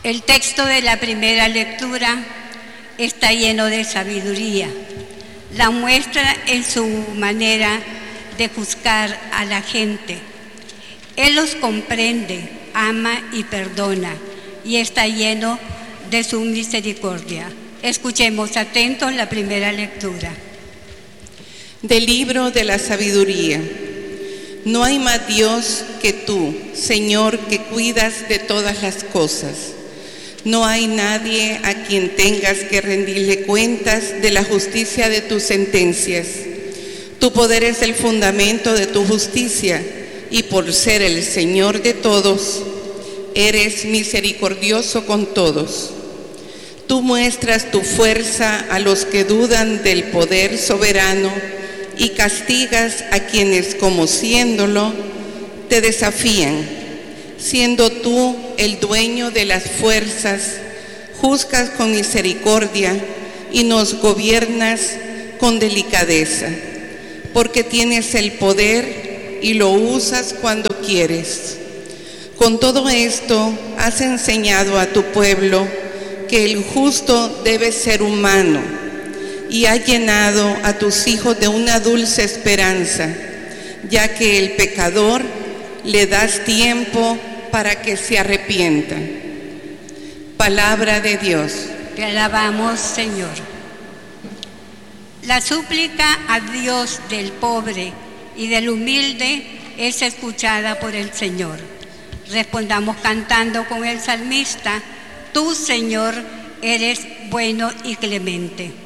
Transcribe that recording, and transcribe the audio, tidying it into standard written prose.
El texto de la primera lectura está lleno de sabiduría. La muestra en su manera de juzgar a la gente. Él los comprende, ama y perdona, y está lleno de su misericordia. Escuchemos atentos la primera lectura. Del libro de la sabiduría. No hay más Dios que tú, Señor, que cuidas de todas las cosas. No hay nadie a quien tengas que rendirle cuentas de la justicia de tus sentencias. Tu poder es el fundamento de tu justicia, y por ser el Señor de todos, eres misericordioso con todos. Tú muestras tu fuerza a los que dudan del poder soberano y castigas a quienes, como siéndolo, te desafían. Siendo tú el dueño de las fuerzas, juzgas con misericordia y nos gobiernas con delicadeza, porque tienes el poder y lo usas cuando quieres. Con todo esto has enseñado a tu pueblo que el justo debe ser humano, y has llenado a tus hijos de una dulce esperanza, ya que el pecador le das tiempo para que se arrepienta. Palabra de Dios. Te alabamos, Señor. La súplica a Dios del pobre y del humilde es escuchada por el Señor. Respondamos cantando con el salmista: Tú, Señor, eres bueno y clemente.